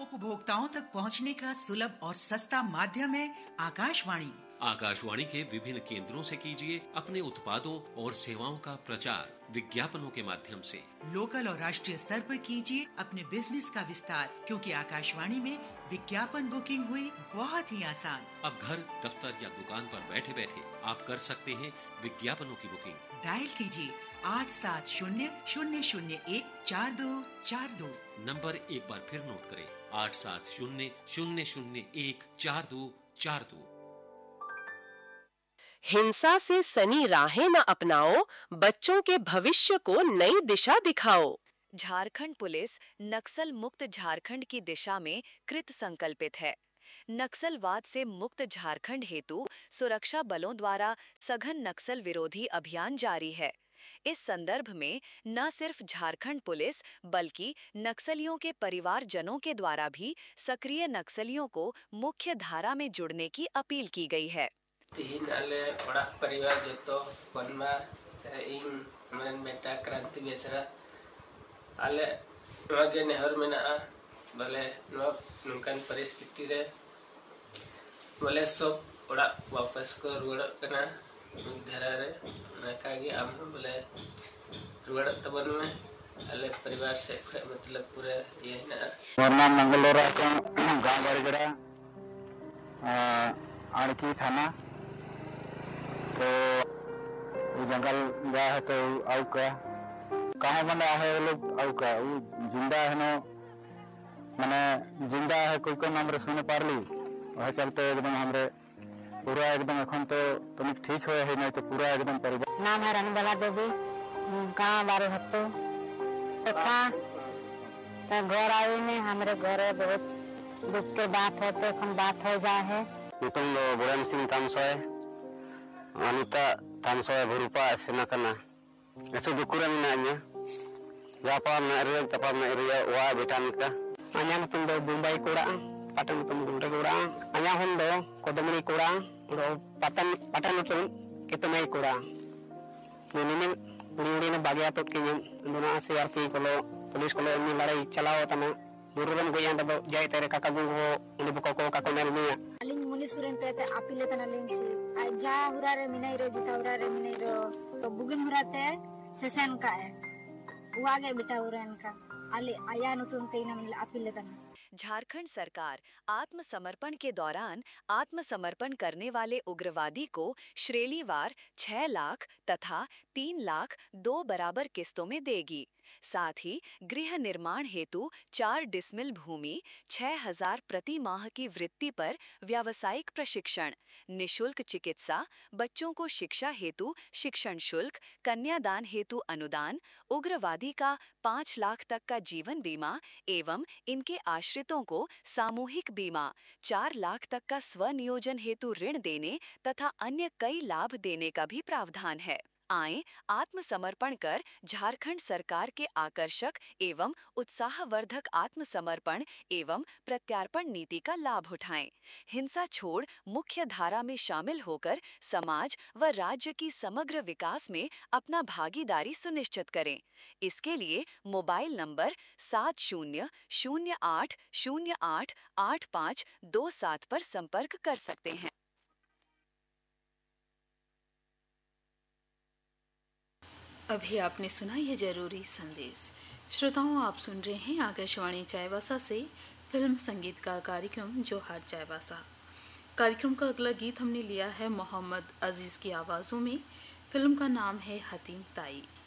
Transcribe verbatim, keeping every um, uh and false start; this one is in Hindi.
उपभोक्ताओं तक पहुंचने का सुलभ और सस्ता माध्यम है आकाशवाणी। आकाशवाणी के विभिन्न केंद्रों से कीजिए अपने उत्पादों और सेवाओं का प्रचार विज्ञापनों के माध्यम से। लोकल और राष्ट्रीय स्तर पर कीजिए अपने बिजनेस का विस्तार, क्योंकि आकाशवाणी में विज्ञापन बुकिंग हुई बहुत ही आसान। अब घर, दफ्तर या दुकान पर बैठे बैठे आप कर सकते हैं विज्ञापनों की बुकिंग। डायल कीजिए आठ सात शून्य शून्य शून्य एक चार दो चार दो। नंबर एक बार फिर नोट करें, आठ सात शून्य शून्य शून्य एक चार दो चार दो। हिंसा से सनी राहें न अपनाओ, बच्चों के भविष्य को नई दिशा दिखाओ। झारखंड पुलिस नक्सल मुक्त झारखंड की दिशा में कृत संकल्पित है। नक्सलवाद से मुक्त झारखंड हेतु सुरक्षा बलों द्वारा सघन नक्सल विरोधी अभियान जारी है। इस संदर्भ में न सिर्फ झारखंड पुलिस बल्कि नक्सलियों के परिवारजनों के द्वारा भी सक्रिय नक्सलियों को मुख्य धारा में जुड़ने की अपील की गई है। तिहिन आले ओड़ा परिवार जतो बनमा इन मन मेटा क्रांति बेसरा आले नगे नेहर मेना भले नो नुकान परिस्थिति रे भले सब ओड़ा वापस को रुड़ कना धारा रे नकागी हम भले रुड़ तबन में आले परिवार से मतलब पूरे ये ना वरना मंगलोरा का गांव बरगड़ा आड़की थाना तो वो जंगल गया है तो आउ का कहाँ बना है वो लोग आउ का वो जिंदा है ना मैंने जिंदा है कोई को नाम रे सुने पार ली वह चलते एकदम हमरे पूरा एकदम अखन तो तुम ठीक हो है नहीं तो पूरा एकदम परिवार। नाम है रनबाला देवी, गाँव बारे हत्तो देखा तो घर आई ने हमरे घर बहुत दुख के बात होते अखन बात हो जाए है। तुम लोग बुरान सिंह तामसोय अनिता तामसोय भरूपा सेना कना ऐसे दुकुरा मिनाnya यापा मेरे तपा मेरे वा बेटान का अኛन तुम दो मुंबई कोड़ा पटन तुम गुंडे कोड़ा अኛ हुन दो कोदमनी कोड़ा रो पटन पटन तुम कितने कोड़ा निने उड़ी ने बागिया तो के दुना से आरपी कोलो पुलिस कोलो नि लड़ाई चलाओ तना मुरुरन गोया दो जाय तेरे काका गुंगो उनि बको को काको नेल मिया अलिंग मुनि सुरन पे ते आपिले तना लिंग से जा हुरारे मिनाई रो जिता हुरारे मिनाई रो तो बुगिन हुराते सेसन का है वो आगे बेटा हुरन का अले आया नुतुन तेना मिल आपिले तना। झारखंड सरकार आत्मसमर्पण के दौरान आत्मसमर्पण करने वाले उग्रवादी को श्रेणीवार छह लाख तथा तीन लाख दो बराबर किस्तों में देगी। साथ ही गृह निर्माण हेतु चार डिसमिल भूमि, छह हजार प्रति माह की वृत्ति पर व्यावसायिक प्रशिक्षण, निशुल्क चिकित्सा, बच्चों को शिक्षा हेतु शिक्षण शुल्क, कन्यादान हेतु अनुदान, उग्रवादी का पाँच लाख तक का जीवन बीमा एवं इनके आश्रितों को सामूहिक बीमा, चार लाख तक का स्वनियोजन हेतु ऋण देने तथा अन्य कई लाभ देने का भी प्रावधान है। आएं आत्मसमर्पण कर झारखंड सरकार के आकर्षक एवं उत्साहवर्धक आत्मसमर्पण एवं प्रत्यार्पण नीति का लाभ उठाएं। हिंसा छोड़ मुख्य धारा में शामिल होकर समाज व राज्य की समग्र विकास में अपना भागीदारी सुनिश्चित करें। इसके लिए मोबाइल नंबर सात शून्य शून्य आठ शून्य आठ आठ पाँच दो सात पर संपर्क कर सकते हैं। अभी आपने सुना यह जरूरी संदेश। श्रोताओं, आप सुन रहे हैं आकाशवाणी चाईबासा से फिल्म संगीत का कार्यक्रम जोहार चाईबासा। कार्यक्रम का अगला गीत हमने लिया है मोहम्मद अजीज़ की आवाज़ों में। फिल्म का नाम है हतीम ताई।